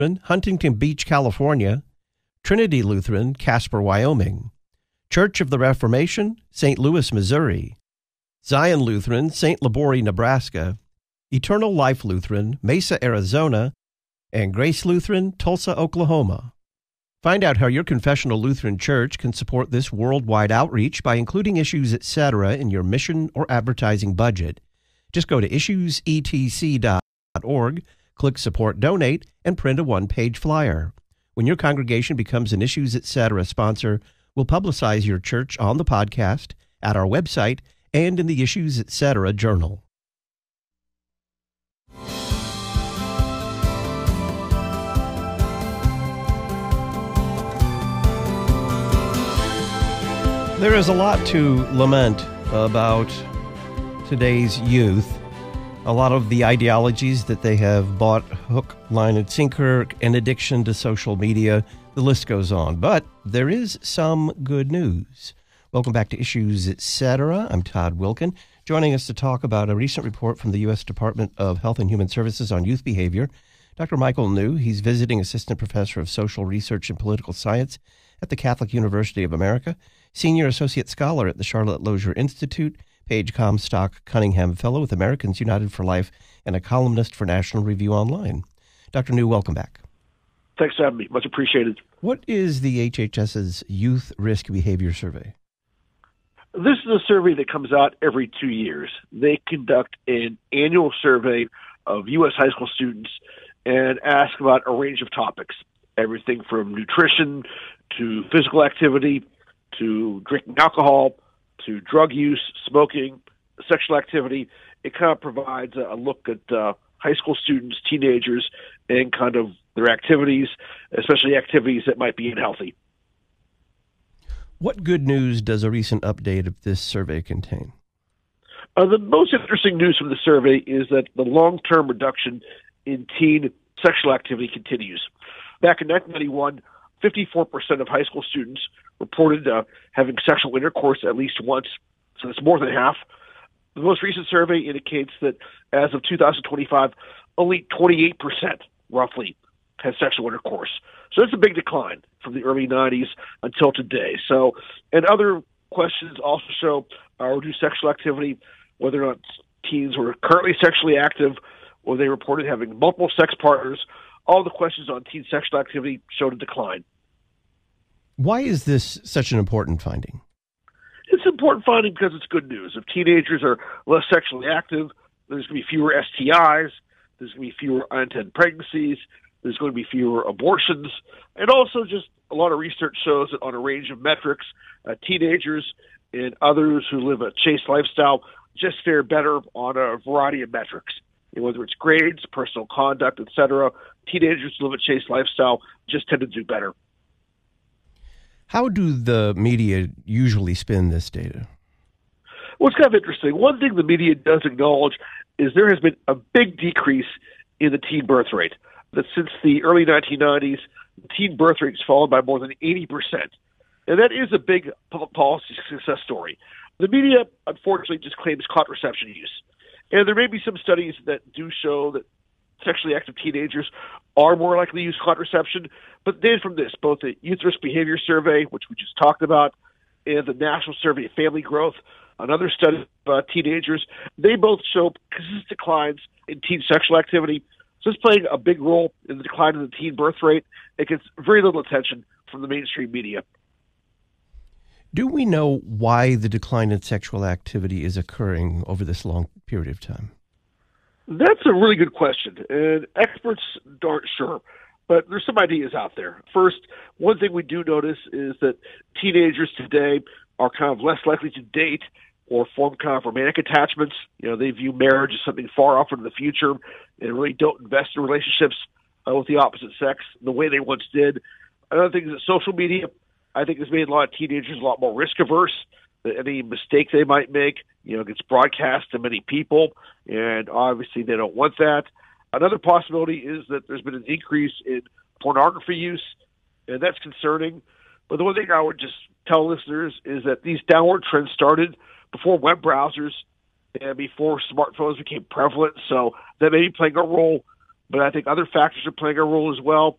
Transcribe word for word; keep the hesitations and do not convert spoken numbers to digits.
Huntington Beach, California; Trinity Lutheran, Casper, Wyoming; Church of the Reformation, Saint Louis, Missouri; Zion Lutheran, Saint Labori, Nebraska; Eternal Life Lutheran, Mesa, Arizona; and Grace Lutheran, Tulsa, Oklahoma. Find out how your confessional Lutheran church can support this worldwide outreach by including Issues Etc. in your mission or advertising budget. Just go to issues e t c dot org, click Support Donate, and print a one-page flyer. When your congregation becomes an Issues Etc. sponsor, we'll publicize your church on the podcast, at our website, and in the Issues Etc. journal. There is a lot to lament about today's youth. A lot of the ideologies that they have bought hook, line, and sinker, an addiction to social media, the list goes on. But there is some good news. Welcome back to Issues Etc. I'm Todd Wilkin. Joining us to talk about a recent report from the U S Department of Health and Human Services on youth behavior, Doctor Michael New. He's visiting assistant professor of social research and political science at the Catholic University of America, senior associate scholar at the Charlotte Lozier Institute, Paige Comstock Cunningham Fellow with Americans United for Life, and a columnist for National Review Online. Doctor New, welcome back. Thanks for having me. Much appreciated. What is the HHS's Youth Risk Behavior Survey? This is a survey that comes out every two years. They conduct an annual survey of U S high school students and ask about a range of topics, everything from nutrition to physical activity to drinking alcohol to drug use, smoking, sexual activity. It kind of provides a look at uh, high school students, teenagers, and kind of their activities, especially activities that might be unhealthy. What good news does a recent update of this survey contain? Uh, the most interesting news from the survey is that the long-term reduction in teen sexual activity continues. Back in nineteen ninety-one, fifty-four percent of high school students reported uh, having sexual intercourse at least once, so that's more than half. The most recent survey indicates that as of two thousand twenty-five, only twenty-eight percent, roughly, has sexual intercourse. So that's a big decline from the early nineties until today. So, and other questions also show uh, reduced sexual activity, whether or not teens were currently sexually active or they reported having multiple sex partners. All the questions on teen sexual activity showed a decline. Why is this such an important finding? It's an important finding because it's good news. If teenagers are less sexually active, there's going to be fewer S T Is, there's going to be fewer unintended pregnancies, there's going to be fewer abortions, and also just a lot of research shows that on a range of metrics, uh, teenagers and others who live a chaste lifestyle just fare better on a variety of metrics. You know, whether it's grades, personal conduct, et cetera, teenagers who live a chaste lifestyle just tend to do better. How do the media usually spin this data? Well, it's kind of interesting. One thing the media does acknowledge is there has been a big decrease in the teen birth rate. That since the early nineteen nineties, the teen birth rate has fallen by more than eighty percent. And that is a big public policy success story. The media, unfortunately, just claims contraception use. And there may be some studies that do show that sexually active teenagers are more likely to use contraception. But data from this, both the Youth Risk Behavior Survey, which we just talked about, and the National Survey of Family Growth, another study of uh, teenagers, they both show consistent declines in teen sexual activity. So it's playing a big role in the decline in the teen birth rate. It gets very little attention from the mainstream media. Do we know why the decline in sexual activity is occurring over this long period of time? That's a really good question, and experts aren't sure, but there's some ideas out there. First, one thing we do notice is that teenagers today are kind of less likely to date or form kind of romantic attachments. You know, they view marriage as something far off into the future and really don't invest in relationships uh, with the opposite sex the way they once did. Another thing is that social media, I think, has made a lot of teenagers a lot more risk averse. That any mistake they might make, you know, gets broadcast to many people, and obviously they don't want that. Another possibility is that there's been an increase in pornography use, and that's concerning. But the one thing I would just tell listeners is that these downward trends started before web browsers and before smartphones became prevalent, so that may be playing a role. but I think other factors are playing a role as well.